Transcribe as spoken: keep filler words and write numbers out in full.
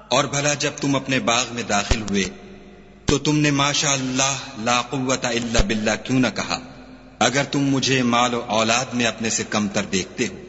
और भला जब तुम अपने बाग में दाखिल हुए तो तुमने माशा अल्लाह ला कुव्वता इल्ला बिल्लाह क्यों न कहा, अगर तुम मुझे माल और औलाद में अपने से कमतर देखते हो।